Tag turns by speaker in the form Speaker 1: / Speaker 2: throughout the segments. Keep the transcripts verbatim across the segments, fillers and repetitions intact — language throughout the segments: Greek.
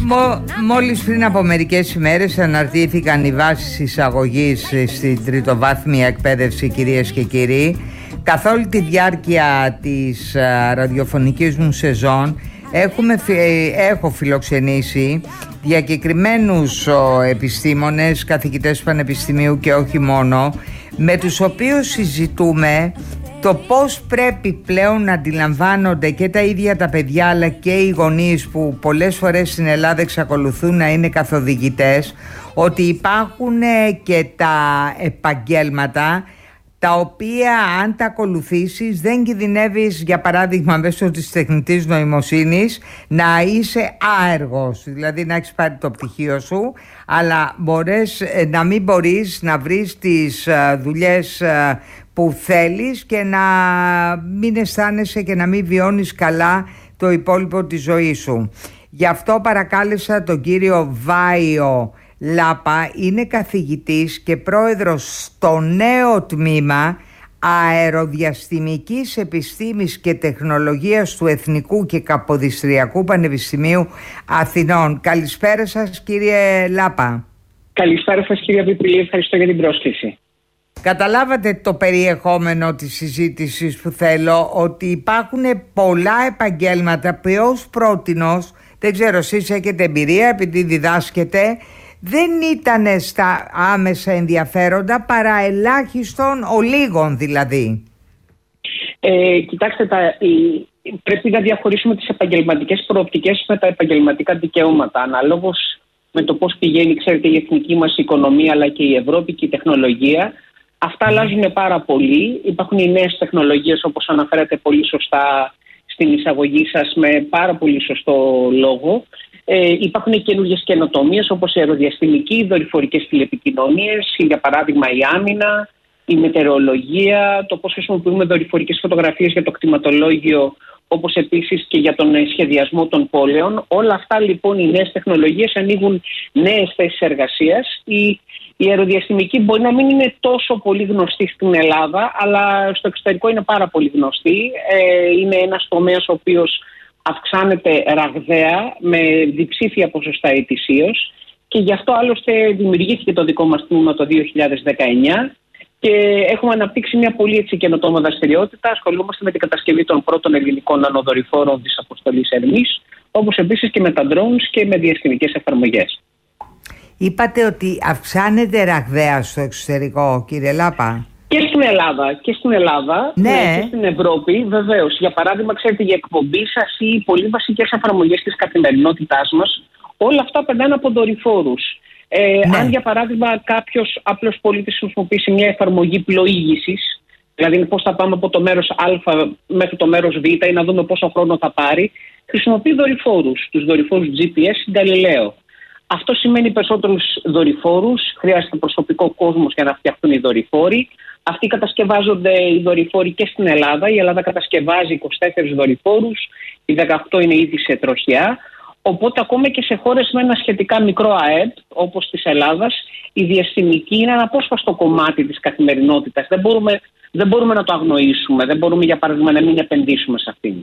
Speaker 1: Μο, μόλις πριν από μερικές ημέρες αναρτήθηκαν οι βάσεις εισαγωγής στην τριτοβάθμια εκπαίδευση, κυρίες και κύριοι. Καθ' όλη τη διάρκεια της α, ραδιοφωνικής μου σεζόν έχουμε, έχω φιλοξενήσει διακεκριμένους ο, επιστήμονες, καθηγητές πανεπιστημίου και όχι μόνο, με τους οποίους συζητούμε το πώς πρέπει πλέον να αντιλαμβάνονται και τα ίδια τα παιδιά αλλά και οι γονείς, που πολλές φορές στην Ελλάδα εξακολουθούν να είναι καθοδηγητές, ότι υπάρχουν και τα επαγγέλματα τα οποία αν τα ακολουθήσεις δεν κινδυνεύεις, για παράδειγμα μέσω της τεχνητής νοημοσύνης, να είσαι άεργος, δηλαδή να έχεις πάρει το πτυχίο σου αλλά μπορείς, να μην μπορείς να βρεις τις δουλειές που θέλεις και να μην αισθάνεσαι και να μην βιώνεις καλά το υπόλοιπο της ζωής σου. Γι' αυτό παρακάλεσα τον κύριο Βάιο Λάπα, είναι καθηγητής και πρόεδρος στο νέο τμήμα Αεροδιαστημικής Επιστήμης και Τεχνολογίας του Εθνικού και Καποδιστριακού Πανεπιστημίου Αθηνών. Καλησπέρα σας, κύριε Λάπα.
Speaker 2: Καλησπέρα σας, κύριε Πιπηλή, ευχαριστώ για την πρόσκληση.
Speaker 1: Καταλάβατε το περιεχόμενο της συζήτησης που θέλω, ότι υπάρχουν πολλά επαγγέλματα που ως πρότινος, δεν ξέρω εσείς έχετε εμπειρία επειδή διδάσκετε, δεν ήταν στα άμεσα ενδιαφέροντα παρά ελάχιστον ολίγων δηλαδή.
Speaker 2: Ε, κοιτάξτε, τα, η, πρέπει να διαχωρίσουμε τις επαγγελματικές προοπτικές με τα επαγγελματικά δικαιώματα. Αναλόγως με το πώς πηγαίνει, ξέρετε, η εθνική μας οικονομία αλλά και η Ευρώπη και η τεχνολογία, αυτά αλλάζουν πάρα πολύ. Υπάρχουν οι νέες τεχνολογίες, όπως αναφέρατε πολύ σωστά στην εισαγωγή σας, με πάρα πολύ σωστό λόγο. Ε, υπάρχουν και καινούργιες καινοτομίες, όπως η αεροδιαστημική, οι δορυφορικές τηλεπικοινωνίες, για παράδειγμα η άμυνα, η μετεωρολογία, το πώς χρησιμοποιούμε δορυφορικές φωτογραφίες για το κτηματολόγιο, όπως επίσης και για τον σχεδιασμό των πόλεων. Όλα αυτά λοιπόν οι νέες τεχνολογίες ανοίγουν νέες θέσεις εργασίας. Η, η αεροδιαστημική μπορεί να μην είναι τόσο πολύ γνωστή στην Ελλάδα, αλλά στο εξωτερικό είναι πάρα πολύ γνωστή. Ε, είναι ένας τομέας ο οποίος αυξάνεται ραγδαία με διψήφια ποσοστά ετησίως και γι' αυτό άλλωστε δημιουργήθηκε το δικό μας τμήμα το δύο χιλιάδες δεκαεννιά και έχουμε αναπτύξει μια πολύ έτσι καινοτόμα δραστηριότητα. Ασχολούμαστε με την κατασκευή των πρώτων ελληνικών νανοδορυφόρων της αποστολής Ερμής, όπως επίσης και με τα drones και με διαστημικές εφαρμογές.
Speaker 1: Είπατε ότι αυξάνεται ραγδαία στο εξωτερικό, κύριε Λάπα.
Speaker 2: Και στην Ελλάδα, και στην Ελλάδα,
Speaker 1: ναι.
Speaker 2: Ναι, και στην Ευρώπη, βεβαίως. Για παράδειγμα, ξέρετε, η εκπομπή σας ή οι πολύ βασικές εφαρμογές της καθημερινότητάς μας, όλα αυτά περνάνε από δορυφόρους. Ε, ναι. Αν για παράδειγμα κάποιος απλός πολίτης χρησιμοποιήσει μια εφαρμογή πλοήγησης, δηλαδή πώς θα πάμε από το μέρος Α μέχρι το μέρος Β ή να δούμε πόσο χρόνο θα πάρει, χρησιμοποιεί δορυφόρους, τους δορυφόρους τζι πι ες Galileo. Αυτό σημαίνει περισσότερους δορυφόρους, χρειάζεται προσωπικό κόσμος για να φτιαχτούν οι δορυφόροι. Αυτοί κατασκευάζονται οι δορυφόροι και στην Ελλάδα. Η Ελλάδα κατασκευάζει είκοσι τέσσερις δορυφόρους, οι δεκαοκτώ είναι ήδη σε τροχιά. Οπότε ακόμα και σε χώρες με ένα σχετικά μικρό ΑΕΠ, όπως της Ελλάδας, η διαστημική είναι ένα απόσπαστο κομμάτι της καθημερινότητας. Δεν μπορούμε, δεν μπορούμε να το αγνοήσουμε, δεν μπορούμε για παράδειγμα να μην επενδύσουμε σε αυτήν.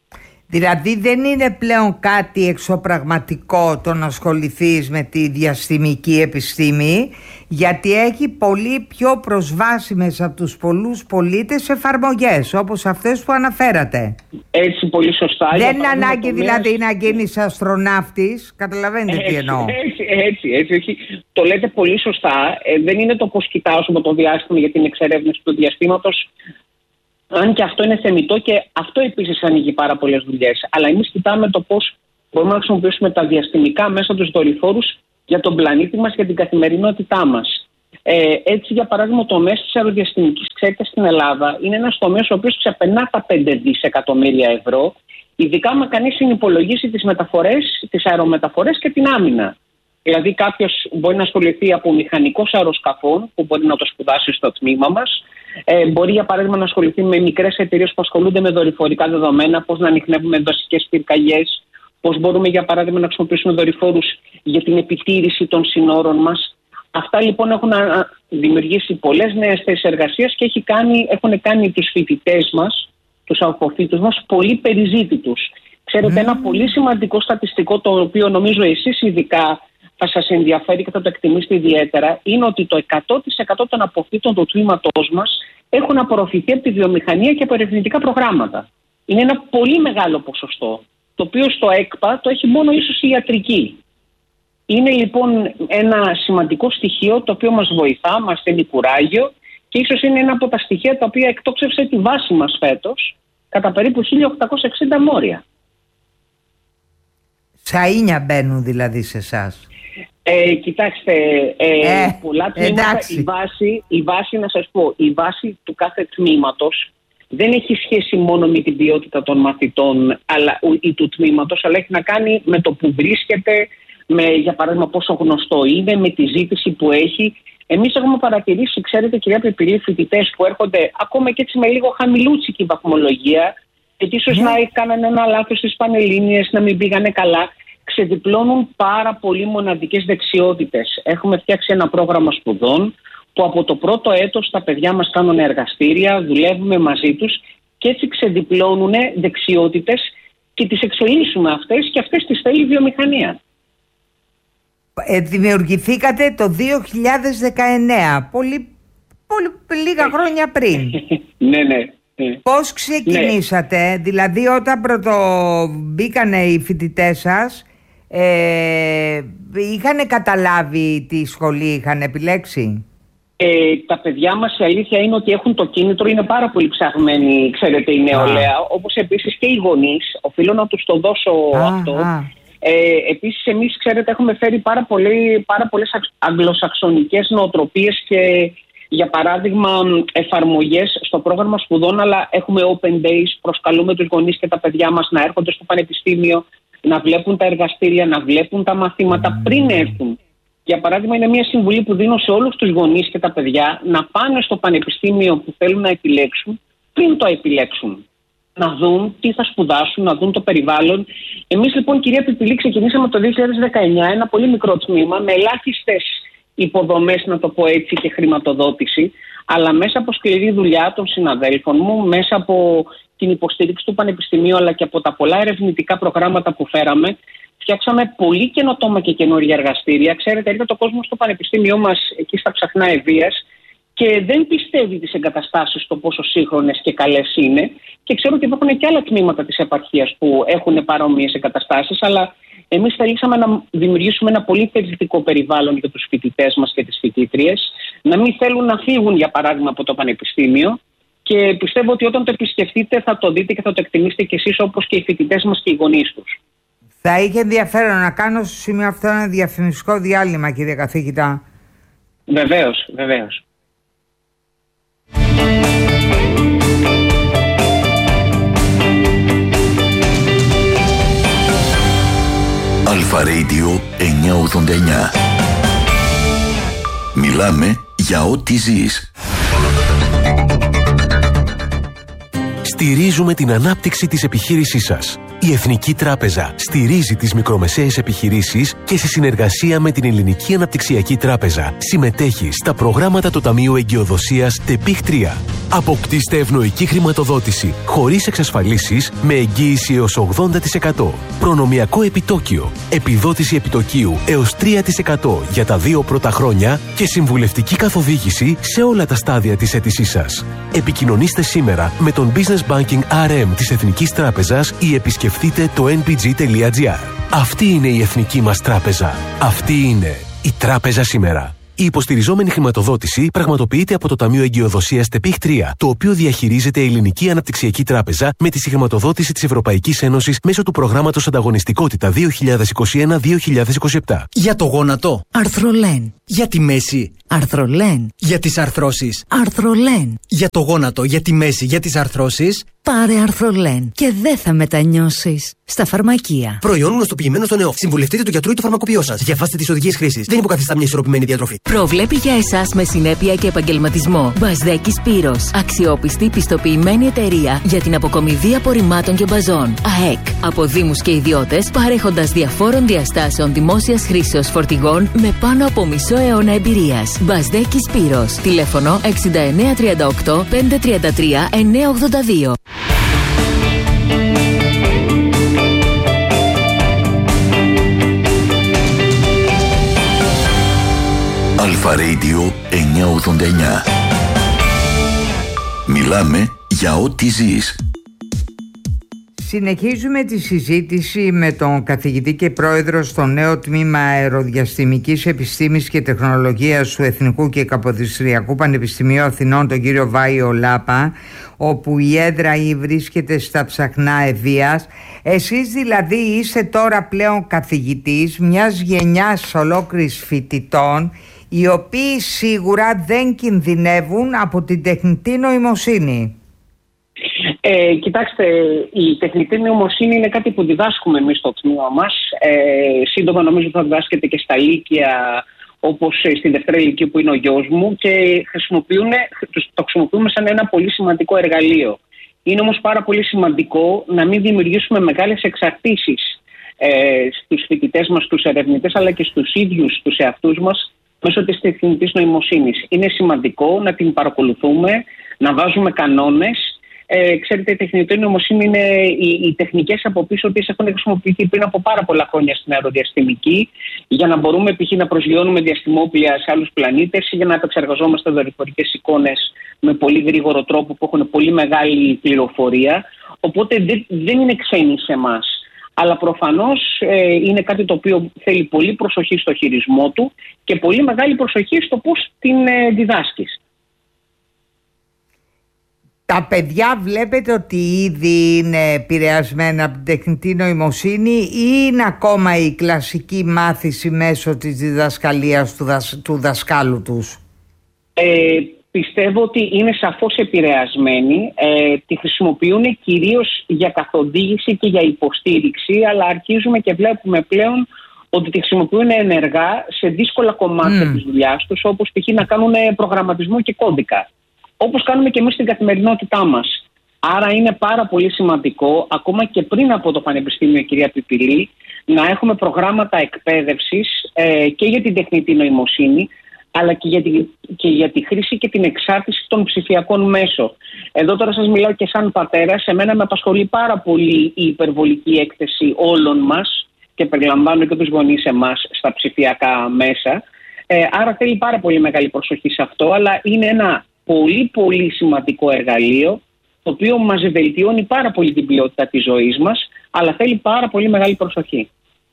Speaker 1: Δηλαδή δεν είναι πλέον κάτι εξωπραγματικό το να ασχοληθείς με τη διαστημική επιστήμη, γιατί έχει πολύ πιο προσβάσιμες από τους πολλούς πολίτες εφαρμογές όπως αυτές που αναφέρατε.
Speaker 2: Έτσι, πολύ σωστά.
Speaker 1: Δεν είναι ανάγκη δηλαδή να γίνεις αστροναύτης, καταλαβαίνετε
Speaker 2: έτσι,
Speaker 1: τι εννοώ.
Speaker 2: Έτσι, έτσι, έτσι, έτσι. Το λέτε πολύ σωστά. Ε, δεν είναι το πώς κοιτάζουμε το διάστημα για την εξερεύνηση του διαστήματος. Αν και αυτό είναι θεμιτό και αυτό επίσης ανοίγει πάρα πολλές δουλειές. Αλλά εμείς κοιτάμε το πώς μπορούμε να χρησιμοποιήσουμε τα διαστημικά μέσα τους δορυφόρους για τον πλανήτη μας, για την καθημερινότητά μας. Ε, έτσι, για παράδειγμα, το τομέας της αεροδιαστημικής, ξέρετε, στην Ελλάδα είναι ένας τομέας ο οποίος ξεπερνά τα πέντε δισεκατομμύρια ευρώ, ειδικά αν κανείς συνυπολογίσει τις μεταφορές, τις αερομεταφορές και την άμυνα. Δηλαδή, κάποιος μπορεί να ασχοληθεί από μηχανικός αεροσκαφών, που μπορεί να το σπουδάσει στο τμήμα μας. Ε, μπορεί, για παράδειγμα, να ασχοληθεί με μικρές εταιρείες που ασχολούνται με δορυφορικά δεδομένα, πώς να ανιχνεύουμε δασικές πυρκαγιές, πώς μπορούμε, για παράδειγμα, να χρησιμοποιήσουμε δορυφόρους για την επιτήρηση των συνόρων μας. Αυτά λοιπόν έχουν δημιουργήσει πολλές νέες θέσεις εργασίας και έχει κάνει, έχουν κάνει τους φοιτητές μας, τους αποφοίτους μας, πολύ περιζήτητους. Ξέρετε,
Speaker 1: Mm.
Speaker 2: ένα πολύ σημαντικό στατιστικό, το οποίο νομίζω εσείς ειδικά θα σας ενδιαφέρει και θα το εκτιμήσετε ιδιαίτερα, είναι ότι το εκατό τοις εκατό των αποφύτων του τμήματός μας έχουν απορροφηθεί από τη βιομηχανία και από ερευνητικά προγράμματα. Είναι ένα πολύ μεγάλο ποσοστό, το οποίο στο ΕΚΠΑ το έχει μόνο ίσως η ιατρική. Είναι λοιπόν ένα σημαντικό στοιχείο το οποίο μας βοηθά, μας δίνει κουράγιο και ίσως είναι ένα από τα στοιχεία τα οποία εκτόξευσε τη βάση μας φέτος κατά περίπου χίλια οκτακόσια εξήντα μόρια.
Speaker 1: Σαΐνια μπαίνουν δηλαδή σε εσάς.
Speaker 2: Ε, κοιτάξτε, ε,
Speaker 1: ε,
Speaker 2: πολλά τμήματα, η βάση, η βάση, να σας πω, η βάση του κάθε τμήματος δεν έχει σχέση μόνο με την ποιότητα των μαθητών αλλά, ή του τμήματος, αλλά έχει να κάνει με το που βρίσκεται, με, για παράδειγμα, πόσο γνωστό είναι, με τη ζήτηση που έχει. Εμείς έχουμε παρατηρήσει, ξέρετε, κυρία Πιπηλή, φοιτητές που έρχονται ακόμα και έτσι με λίγο χαμηλούτσικη βαθμολογία, γιατί ίσως yeah. να κάνανε ένα λάθος στις Πανελλήνιες, να μην πήγανε καλά, ξεδιπλώνουν πάρα πολύ μοναδικές δεξιότητες. Έχουμε φτιάξει ένα πρόγραμμα σπουδών που από το πρώτο έτος τα παιδιά μας κάνουν εργαστήρια, δουλεύουμε μαζί τους και έτσι ξεδιπλώνουν δεξιότητες και τις εξελίσσουμε αυτές και αυτές τις θέλει η βιομηχανία.
Speaker 1: Ε, δημιουργηθήκατε το δύο χιλιάδες δεκαεννέα, πολύ, πολύ λίγα χρόνια πριν.
Speaker 2: ναι, ναι.
Speaker 1: Πώς ξεκινήσατε, ναι. δηλαδή όταν πρωτομπήκανε οι φοιτητές σας, ε, είχαν καταλάβει τι σχολή είχαν επιλέξει?
Speaker 2: Ε, τα παιδιά μας, η αλήθεια είναι ότι έχουν το κίνητρο, είναι πάρα πολύ ψαγμένοι, ξέρετε, η νεολαία, ah. όπως επίσης και οι γονείς. Οφείλω να τους το δώσω ah, αυτό. Ah. Ε, επίσης εμείς, ξέρετε, έχουμε φέρει πάρα, πολύ, πάρα πολλές αγγλοσαξονικές νοοτροπίες και, για παράδειγμα, εφαρμογές στο πρόγραμμα σπουδών, αλλά έχουμε open days, προσκαλούμε τους γονείς και τα παιδιά μας να έρχονται στο πανεπιστήμιο, να βλέπουν τα εργαστήρια, να βλέπουν τα μαθήματα mm. πριν έρθουν. Για παράδειγμα, είναι μια συμβουλή που δίνω σε όλους τους γονείς και τα παιδιά να πάνε στο πανεπιστήμιο που θέλουν να επιλέξουν πριν το επιλέξουν. Να δουν τι θα σπουδάσουν, να δουν το περιβάλλον. Εμείς λοιπόν, κυρία Πιπηλή, ξεκινήσαμε το δύο χιλιάδες δεκαεννιά ένα πολύ μικρό τμήμα με ελάχιστες υποδομές, να το πω έτσι, και χρηματοδότηση, αλλά μέσα από σκληρή δουλειά των συναδέλφων μου, μέσα από την υποστήριξη του Πανεπιστημίου αλλά και από τα πολλά ερευνητικά προγράμματα που φέραμε, φτιάξαμε πολύ καινοτόμα και καινούργια εργαστήρια. Ξέρετε, έρχεται το κόσμο στο πανεπιστήμιό μας εκεί στα Ψαχνά Ευβοίας και δεν πιστεύει τις εγκαταστάσεις το πόσο σύγχρονες και καλές είναι. Και ξέρω ότι υπάρχουν και άλλα τμήματα της επαρχίας που έχουν παρόμοιες εγκαταστάσεις, αλλά εμείς θελήσαμε να δημιουργήσουμε ένα πολύ θετικό περιβάλλον για τους φοιτητές μας και τις φοιτήτριες, να μην θέλουν να φύγουν, για παράδειγμα, από το πανεπιστήμιο. Και πιστεύω ότι όταν το επισκεφτείτε θα το δείτε και θα το εκτιμήσετε κι εσείς, όπως και οι φοιτητές μας και οι γονείς τους.
Speaker 1: Θα είχε ενδιαφέρον να κάνω στο σημείο αυτό ένα διαφημιστικό διάλειμμα, κύριε καθηγητά.
Speaker 2: Βεβαίως, βεβαίως.
Speaker 3: Αλφα Radio εννιακόσια ογδόντα εννιά. Μιλάμε για ό,τι ζεις.
Speaker 4: Στηρίζουμε την ανάπτυξη της επιχείρησής σας. Η Εθνική Τράπεζα στηρίζει τις μικρομεσαίες επιχειρήσεις και σε συνεργασία με την Ελληνική Αναπτυξιακή Τράπεζα συμμετέχει στα προγράμματα του Ταμείου Εγκυοδοσίας ΤΕΠΙΧ τρία. Αποκτήστε ευνοϊκή χρηματοδότηση χωρίς εξασφαλίσεις με εγγύηση έως ογδόντα τοις εκατό. Προνομιακό επιτόκιο, επιδότηση επιτοκίου έως τρία τοις εκατό για τα δύο πρώτα χρόνια και συμβουλευτική καθοδήγηση σε όλα τα στάδια της αίτησής σας. Επικοινωνήστε σήμερα με τον Business Banking αρ εμ της Εθνικής Τράπεζας ή επισκεφτείτε το εν πι τζι τελεία τζι άρ. Αυτή είναι η Εθνική μας Τράπεζα. Αυτή είναι η Τράπεζα σήμερα. Η υποστηριζόμενη χρηματοδότηση πραγματοποιείται από το Ταμείο Εγκυοδοσίας ΤΕΠΙΧ τρία, το οποίο διαχειρίζεται η Ελληνική Αναπτυξιακή Τράπεζα με τη συγχρηματοδότηση της Ευρωπαϊκής Ένωσης μέσω του προγράμματος Ανταγωνιστικότητα δύο χιλιάδες είκοσι ένα με δύο χιλιάδες είκοσι επτά.
Speaker 5: Για το γόνατο, Αρθρολέν. Για τη μέση, Αρθρολέν. Για τις αρθρώσεις, Αρθρολέν. Για το γόνατο, για τη μέση, για τις αρθρώσεις,
Speaker 6: πάρε Αρθρολέν και δεν θα μετανιώσεις. Στα φαρμακεία.
Speaker 5: Προϊόν γνωστοποιημένο στο ΝΕΟΦ. Συμβουλευτείτε του γιατρού ή του φαρμακοποιό σας. Διαβάστε τις οδηγίες χρήσης. Δεν υποκαθιστά μια ισορροπημένη διατροφή.
Speaker 6: Προβλέπει για εσάς με συνέπεια και επαγγελματισμό. Μπασδέκη Σπύρος. Αξιόπιστη πιστοποιημένη εταιρεία για την αποκομιδή απορριμμάτων και μπαζών. ΑΕΚ. Από δήμους και ιδιώτες, παρέχοντας διαφόρων διαστάσεων δημόσιας χρήσεως φορτηγών με πάνω από μισό αιώνα εμπειρίας. Μπασδέκη Σπύρος. Τηλέφωνο εξήντα εννέα τριάντα οκτώ πεντακόσια τριάντα τρία εννιακόσια ογδόντα δύο.
Speaker 3: Αλφα Radio εννιακόσια ογδόντα εννιά. Μιλάμε για ό,τι ζεις.
Speaker 1: Συνεχίζουμε τη συζήτηση με τον καθηγητή και πρόεδρο στο νέο τμήμα Αεροδιαστημικής Επιστήμης και Τεχνολογίας του Εθνικού και Καποδιστριακού Πανεπιστημίου Αθηνών, τον κύριο Βάιο Λάπα, όπου η έδρα βρίσκεται στα Ψαχνά Ευβοίας. Εσείς δηλαδή είστε τώρα πλέον καθηγητής μιας γενιάς ολόκληρης φοιτητών, οι οποίοι σίγουρα δεν κινδυνεύουν από την τεχνητή νοημοσύνη.
Speaker 2: Ε, κοιτάξτε, η τεχνητή νοημοσύνη είναι κάτι που διδάσκουμε εμείς στο τμήμα μας. Ε, σύντομα νομίζω θα διδάσκεται και στα λύκεια, όπως στη Δευτέρα Λυκείου που είναι ο γιος μου, και το χρησιμοποιούμε σαν ένα πολύ σημαντικό εργαλείο. Είναι όμως πάρα πολύ σημαντικό να μην δημιουργήσουμε μεγάλες εξαρτήσεις ε, στους φοιτητές μας, στους ερευνητές, αλλά και στους ίδιους τους εαυτούς μας μέσω της τεχνητής νοημοσύνης. Είναι σημαντικό να την παρακολουθούμε, να βάζουμε κανόνες. Ε, ξέρετε, η τεχνητή νοημοσύνη είναι οι, οι τεχνικές από πίσω που έχουν χρησιμοποιηθεί πριν από πάρα πολλά χρόνια στην αεροδιαστημική, για να μπορούμε π.χ. να προσγειώνουμε διαστημόπλια σε άλλους πλανήτες ή για να επεξεργαζόμαστε δορυφορικές εικόνες με πολύ γρήγορο τρόπο που έχουν πολύ μεγάλη πληροφορία. Οπότε δεν, δεν είναι ξένοι σε εμάς. Αλλά προφανώς ε, είναι κάτι το οποίο θέλει πολύ προσοχή στο χειρισμό του και πολύ μεγάλη προσοχή στο πώς την ε, διδάσκεις.
Speaker 1: Τα παιδιά βλέπετε ότι ήδη είναι επηρεασμένα από την τεχνητή νοημοσύνη ή είναι ακόμα η κλασική μάθηση μέσω της διδασκαλίας του, δασ, του δασκάλου τους?
Speaker 2: Ε, πιστεύω ότι είναι σαφώς επηρεασμένοι. Ε, τη χρησιμοποιούν κυρίως για καθοδήγηση και για υποστήριξη, αλλά αρχίζουμε και βλέπουμε πλέον ότι τη χρησιμοποιούν ενεργά σε δύσκολα κομμάτια mm. της δουλειάς τους, όπως π.χ. να κάνουν προγραμματισμό και κώδικα. Όπως κάνουμε και εμείς στην καθημερινότητά μας. Άρα είναι πάρα πολύ σημαντικό, ακόμα και πριν από το Πανεπιστήμιο, κυρία Πιπηλή, να έχουμε προγράμματα εκπαίδευσης ε, και για την τεχνητή νοημοσύνη, αλλά και για, τη, και για τη χρήση και την εξάρτηση των ψηφιακών μέσων. Εδώ τώρα σας μιλάω και σαν πατέρα, σε μένα με απασχολεί πάρα πολύ η υπερβολική έκθεση όλων μας και περιλαμβάνω και τους γονείς εμάς στα ψηφιακά μέσα. Ε, άρα θέλει πάρα πολύ μεγάλη προσοχή σε αυτό, αλλά είναι ένα πολύ πολύ σημαντικό εργαλείο, το οποίο μας βελτιώνει πάρα πολύ την ποιότητα της ζωής μας, αλλά θέλει πάρα πολύ μεγάλη προσοχή.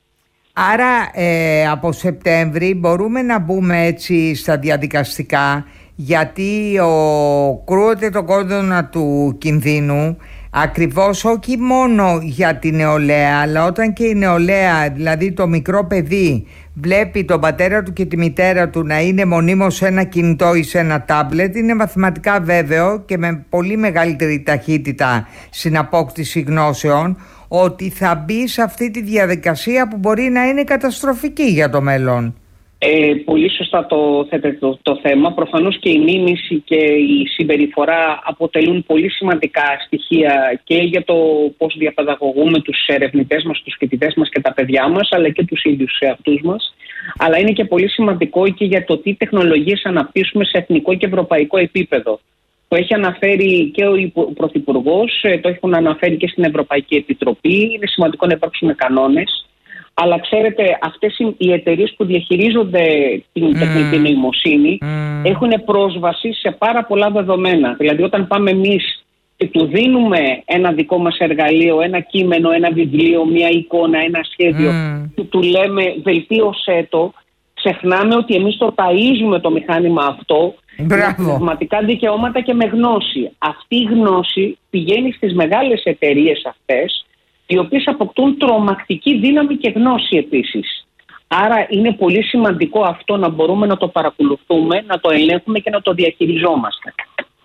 Speaker 1: Άρα ε, από Σεπτέμβρη μπορούμε να μπούμε έτσι στα διαδικαστικά, γιατί ο, κρούεται το κόδωνα του κινδύνου ακριβώς όχι μόνο για τη νεολαία, αλλά όταν και η νεολαία, δηλαδή το μικρό παιδί, βλέπει τον πατέρα του και τη μητέρα του να είναι μονίμως σε ένα κινητό ή σε ένα τάμπλετ, είναι μαθηματικά βέβαιο και με πολύ μεγαλύτερη ταχύτητα στην απόκτηση γνώσεων ότι θα μπει σε αυτή τη διαδικασία που μπορεί να είναι καταστροφική για το μέλλον.
Speaker 2: Ε, πολύ σωστά το θέτετε το, το θέμα. Προφανώς και η μίμηση και η συμπεριφορά αποτελούν πολύ σημαντικά στοιχεία και για το πώς διαπαιδαγωγούμε τους ερευνητές μας, τους φοιτητές μας και τα παιδιά μας, αλλά και τους ίδιους εαυτούς μας. Αλλά είναι και πολύ σημαντικό και για το τι τεχνολογίες αναπτύσσουμε σε εθνικό και ευρωπαϊκό επίπεδο. Το έχει αναφέρει και ο Πρωθυπουργός, το έχουν αναφέρει και στην Ευρωπαϊκή Επιτροπή. Είναι σημαντικό να υπάρξουν κανόνες. Αλλά ξέρετε, αυτές οι εταιρείες που διαχειρίζονται την mm. τεχνητή νοημοσύνη mm. έχουν πρόσβαση σε πάρα πολλά δεδομένα. Δηλαδή όταν πάμε εμείς και του δίνουμε ένα δικό μας εργαλείο, ένα κείμενο, ένα βιβλίο, μια εικόνα, ένα σχέδιο mm. και του λέμε βελτίωσέ το, ξεχνάμε ότι εμείς το ταΐζουμε το μηχάνημα αυτό με πνευματικά δικαιώματα και με γνώση. Αυτή η γνώση πηγαίνει στις μεγάλες εταιρείες αυτές, οι οποίες αποκτούν τρομακτική δύναμη και γνώση επίσης. Άρα είναι πολύ σημαντικό αυτό να μπορούμε να το παρακολουθούμε, να το ελέγχουμε και να το διαχειριζόμαστε.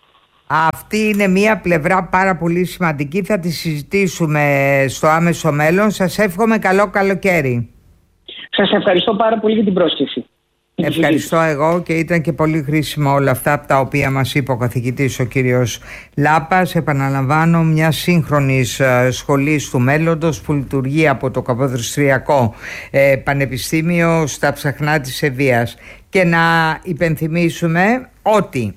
Speaker 1: Αυτή είναι μια πλευρά πάρα πολύ σημαντική, θα τη συζητήσουμε στο άμεσο μέλλον. Σας εύχομαι καλό καλοκαίρι.
Speaker 2: Σας ευχαριστώ πάρα πολύ για την πρόσκληση.
Speaker 1: Ευχαριστώ εγώ, και ήταν και πολύ χρήσιμο όλα αυτά από τα οποία μας είπε ο καθηγητής ο κύριος Λάπας. Επαναλαμβάνω, μια σύγχρονης σχολής του μέλλοντος που λειτουργεί από το Καποδιστριακό ε, Πανεπιστήμιο στα Ψαχνά της Ευβοίας. Και να υπενθυμίσουμε ότι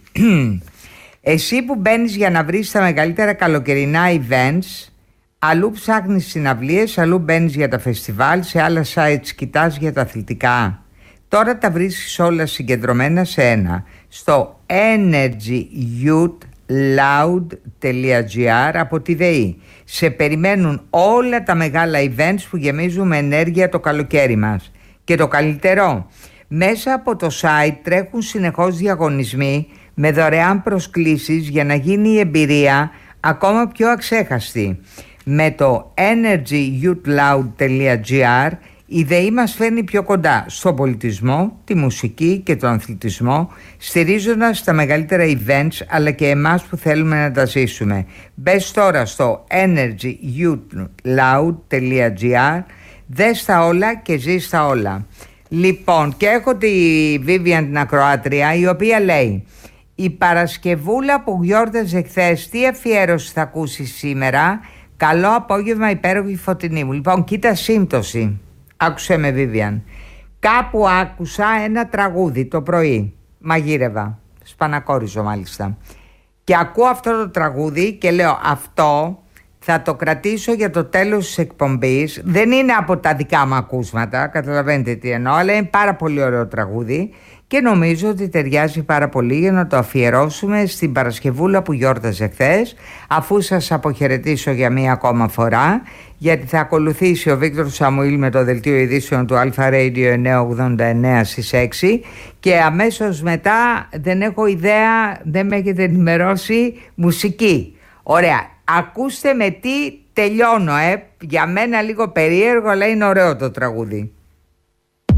Speaker 1: εσύ που μπαίνεις για να βρεις τα μεγαλύτερα καλοκαιρινά events, αλλού ψάχνεις συναυλίες, αλλού μπαίνεις για τα φεστιβάλ, σε άλλα sites κοιτάς για τα αθλητικά. Τώρα τα βρίσκεις όλα συγκεντρωμένα σε ένα, στο energy youth loud τελεία gr από τη ΔΕΗ. Σε περιμένουν όλα τα μεγάλα events που γεμίζουν με ενέργεια το καλοκαίρι μας. Και το καλύτερο, μέσα από το site τρέχουν συνεχώς διαγωνισμοί με δωρεάν προσκλήσεις για να γίνει η εμπειρία ακόμα πιο αξέχαστη. Με το energy youth loud τελεία gr η ΔΕΗ μας φέρνει πιο κοντά στον πολιτισμό, τη μουσική και τον αθλητισμό, στηρίζοντας τα μεγαλύτερα events αλλά και εμάς που θέλουμε να τα ζήσουμε. Μπες τώρα στο energy youth loud τελεία gr, δες τα όλα και ζεις τα όλα. Λοιπόν, και έχω τη Vivian την ακροάτρια, η οποία λέει: η Παρασκευούλα που γιόρταζε χθες, τι αφιέρωση θα ακούσει σήμερα? Καλό απόγευμα, υπέροχη Φωτεινή μου. Λοιπόν, κοίτα σύμπτωση. Άκουσε με, Vivian. Κάπου άκουσα ένα τραγούδι το πρωί. Μαγείρευα. Σπανακόριζο μάλιστα. Και ακούω αυτό το τραγούδι και λέω, αυτό θα το κρατήσω για το τέλος της εκπομπής. Δεν είναι από τα δικά μου ακούσματα, καταλαβαίνετε τι εννοώ, αλλά είναι πάρα πολύ ωραίο τραγούδι και νομίζω ότι ταιριάζει πάρα πολύ για να το αφιερώσουμε στην Παρασκευούλα που γιόρταζε χθες, αφού σας αποχαιρετήσω για μία ακόμα φορά, γιατί θα ακολουθήσει ο Βίκτορ Σαμουήλ με το δελτίο ειδήσεων του Αλφα Radio εννιακόσια ογδόντα εννέα στις έξι και αμέσως μετά, δεν έχω ιδέα, δεν με έχετε ενημερώσει, μουσική. Ωραία, ακούστε με τι τελειώνω, ε. Για μένα λίγο περίεργο, αλλά είναι ωραίο το τραγούδι.